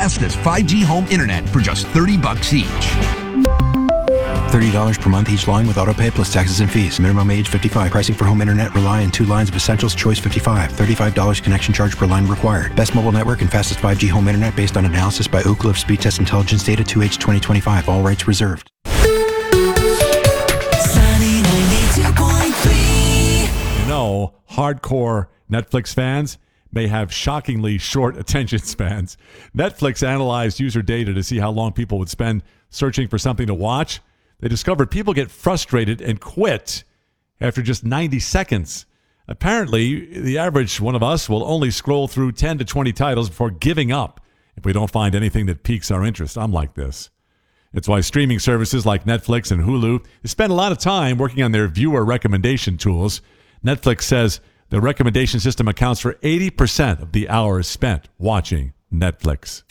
fastest 5G home internet for just $30 each. $30 per month each line with autopay plus taxes and fees. Minimum age 55. Pricing for home internet rely on 2 lines of Essentials Choice 55. $35 connection charge per line required. Best mobile network and fastest 5G home internet based on analysis by Ookla of Speed Test Intelligence Data 2H 2025. All rights reserved. Sunny 92.3. You know, hardcore Netflix fans may have shockingly short attention spans. Netflix analyzed user data to see how long people would spend searching for something to watch. They discovered people get frustrated and quit after just 90 seconds. Apparently, the average one of us will only scroll through 10 to 20 titles before giving up if we don't find anything that piques our interest. I'm like this. It's why streaming services like Netflix and Hulu spend a lot of time working on their viewer recommendation tools. Netflix says the recommendation system accounts for 80% of the hours spent watching Netflix.